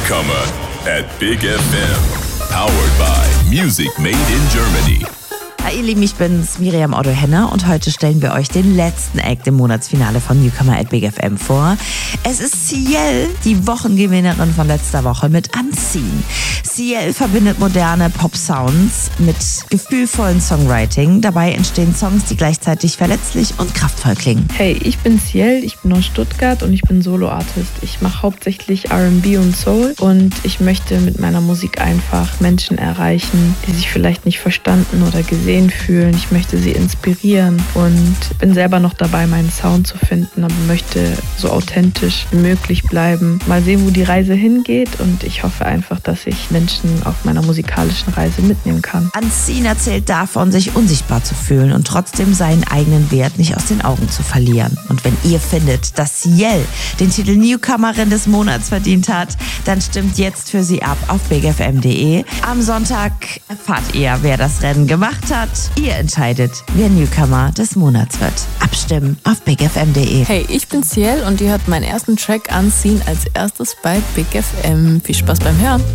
Newcomer at Big FM. Powered by Music Made in Germany. Hi ihr Lieben, ich bin's, Miriam Otto-Henner, und heute stellen wir euch den letzten Act im Monatsfinale von Newcomer at Big FM vor. Es ist Ciel, die Wochengewinnerin von letzter Woche mit Unseen. Ciel verbindet moderne Pop-Sounds mit gefühlvollen Songwriting. Dabei entstehen Songs, die gleichzeitig verletzlich und kraftvoll klingen. Hey, ich bin Ciel, ich bin aus Stuttgart und ich bin Solo-Artist. Ich mache hauptsächlich R&B und Soul und ich möchte mit meiner Musik einfach Menschen erreichen, die sich vielleicht nicht verstanden oder gesehen fühlen. Ich möchte sie inspirieren und bin selber noch dabei, meinen Sound zu finden, aber möchte so authentisch wie möglich bleiben. Mal sehen, wo die Reise hingeht, und ich hoffe einfach, dass ich Menschen auf meiner musikalischen Reise mitnehmen kann. Unseen erzählt davon, sich unsichtbar zu fühlen und trotzdem seinen eigenen Wert nicht aus den Augen zu verlieren. Und wenn ihr findet, dass Ciel den Titel Newcomerin des Monats verdient hat, dann stimmt jetzt für sie ab auf bigfm.de. Am Sonntag erfahrt ihr, wer das Rennen gemacht hat. Ihr entscheidet, wer Newcomer des Monats wird. Abstimmen auf bigfm.de. Hey, ich bin Ciel und ihr hört meinen ersten Track Unseen als erstes bei Big FM. Viel Spaß beim Hören.